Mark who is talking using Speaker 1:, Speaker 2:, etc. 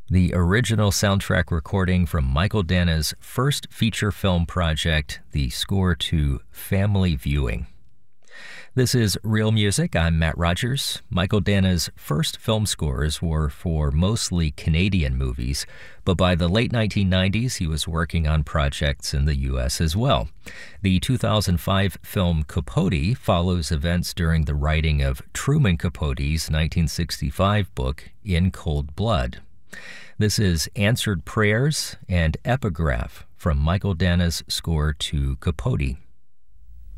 Speaker 1: the original soundtrack recording from Michael Danna's first feature film project, the score to Family Viewing. This is Real Music. I'm Matt Rogers. Michael Danna's first film scores were for mostly Canadian movies, but by the late 1990s, he was working on projects in the U.S. as well. The 2005 film Capote follows events during the writing of Truman Capote's 1965 book, In Cold Blood. This is Answered Prayers and Epigraph from Michael Danna's score to Capote.